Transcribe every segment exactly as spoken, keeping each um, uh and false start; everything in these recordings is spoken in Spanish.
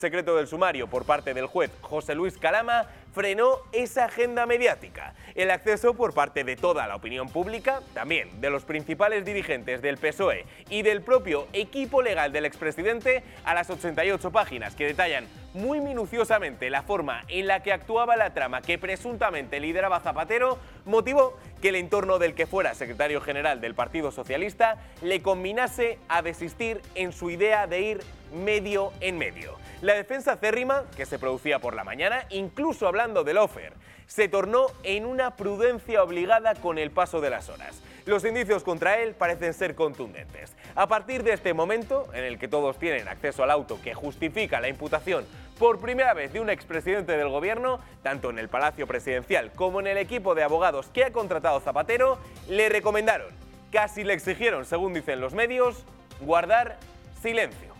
secreto del sumario por parte del juez José Luis Calama frenó esa agenda mediática. El acceso por parte de toda la opinión pública, también de los principales dirigentes del P S O E y del propio equipo legal del expresidente, a las ochenta y ocho páginas que detallan muy minuciosamente la forma en la que actuaba la trama que presuntamente lideraba Zapatero, motivó que el entorno del que fuera secretario general del Partido Socialista le conminase a desistir en su idea de ir medio en medio. La defensa acérrima que se producía por la mañana, incluso hablando del lawfare, se tornó en una prudencia obligada con el paso de las horas. Los indicios contra él parecen ser contundentes. A partir de este momento, en el que todos tienen acceso al auto que justifica la imputación por primera vez de un expresidente del gobierno, tanto en el Palacio Presidencial como en el equipo de abogados que ha contratado Zapatero, le recomendaron, casi le exigieron, según dicen los medios, guardar silencio.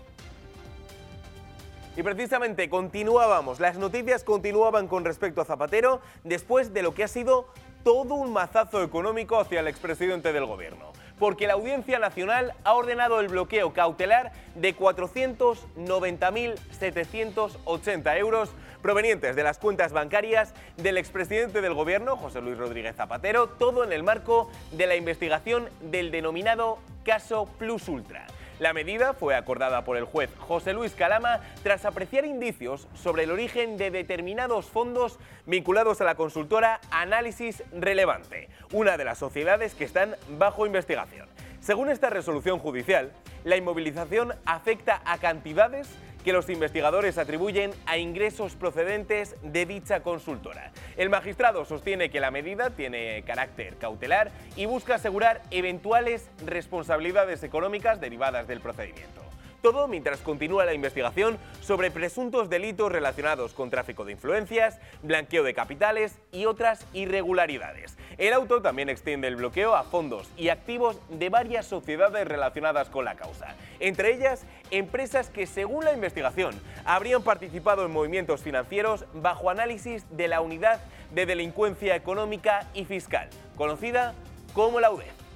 Y precisamente continuábamos, las noticias continuaban con respecto a Zapatero después de lo que ha sido todo un mazazo económico hacia el expresidente del gobierno, porque la Audiencia Nacional ha ordenado el bloqueo cautelar de cuatrocientos noventa mil setecientos ochenta euros provenientes de las cuentas bancarias del expresidente del gobierno, José Luis Rodríguez Zapatero, todo en el marco de la investigación del denominado caso Plus Ultra. La medida fue acordada por el juez José Luis Calama tras apreciar indicios sobre el origen de determinados fondos vinculados a la consultora Análisis Relevante, una de las sociedades que están bajo investigación. Según esta resolución judicial, la inmovilización afecta a cantidades que los investigadores atribuyen a ingresos procedentes de dicha consultora. El magistrado sostiene que la medida tiene carácter cautelar y busca asegurar eventuales responsabilidades económicas derivadas del procedimiento. Todo mientras continúa la investigación sobre presuntos delitos relacionados con tráfico de influencias, blanqueo de capitales y otras irregularidades. El auto también extiende el bloqueo a fondos y activos de varias sociedades relacionadas con la causa, entre ellas empresas que, según la investigación, habrían participado en movimientos financieros bajo análisis de la Unidad de Delincuencia Económica y Fiscal, conocida como la U D E F.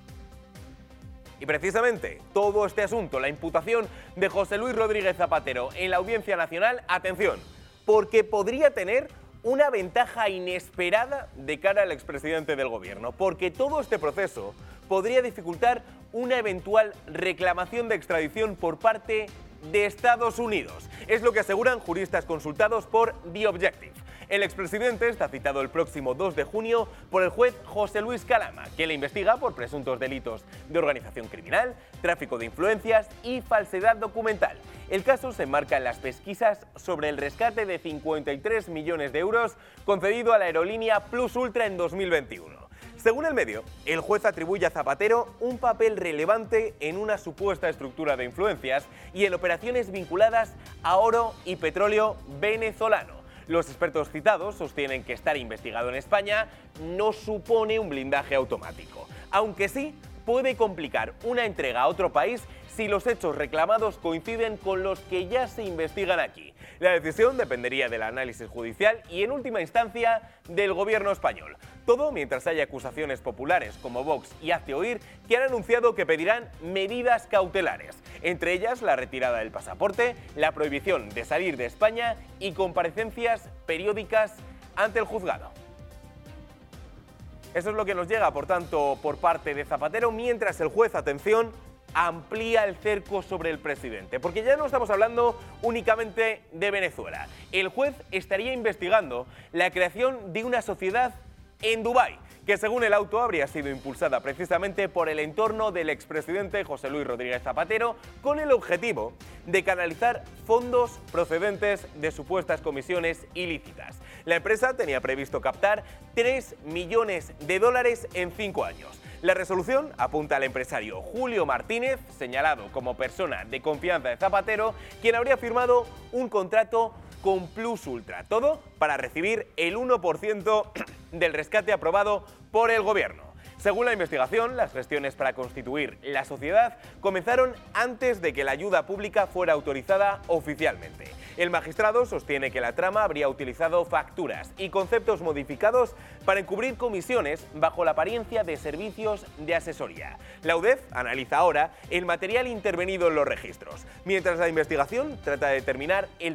Y precisamente todo este asunto, la imputación de José Luis Rodríguez Zapatero en la Audiencia Nacional, atención, porque podría tener una ventaja inesperada de cara al expresidente del gobierno, porque todo este proceso podría dificultar una eventual reclamación de extradición por parte de Estados Unidos. Es lo que aseguran juristas consultados por The Objective. El expresidente está citado el próximo dos de junio por el juez José Luis Calama, que le investiga por presuntos delitos de organización criminal, tráfico de influencias y falsedad documental. El caso se enmarca en las pesquisas sobre el rescate de cincuenta y tres millones de euros concedido a la aerolínea Plus Ultra en dos mil veintiuno. Según el medio, el juez atribuye a Zapatero un papel relevante en una supuesta estructura de influencias y en operaciones vinculadas a oro y petróleo venezolano. Los expertos citados sostienen que estar investigado en España no supone un blindaje automático, aunque sí puede complicar una entrega a otro país si los hechos reclamados coinciden con los que ya se investigan aquí. La decisión dependería del análisis judicial y, en última instancia, del gobierno español. Todo mientras haya acusaciones populares como Vox y Hazte Oír que han anunciado que pedirán medidas cautelares, entre ellas la retirada del pasaporte, la prohibición de salir de España y comparecencias periódicas ante el juzgado. Eso es lo que nos llega, por tanto, por parte de Zapatero, mientras el juez, atención, amplía el cerco sobre el presidente, porque ya no estamos hablando únicamente de Venezuela. El juez estaría investigando la creación de una sociedad en Dubái, que según el auto habría sido impulsada precisamente por el entorno del expresidente José Luis Rodríguez Zapatero, con el objetivo de canalizar fondos procedentes de supuestas comisiones ilícitas. La empresa tenía previsto captar tres millones de dólares en cinco años. La resolución apunta al empresario Julio Martínez, señalado como persona de confianza de Zapatero, quien habría firmado un contrato con Plus Ultra, todo para recibir el uno por ciento del rescate aprobado por el gobierno. Según la investigación, las gestiones para constituir la sociedad comenzaron antes de que la ayuda pública fuera autorizada oficialmente. El magistrado sostiene que la trama habría utilizado facturas y conceptos modificados para encubrir comisiones bajo la apariencia de servicios de asesoría. La U D E F analiza ahora el material intervenido en los registros, mientras la investigación trata de determinar el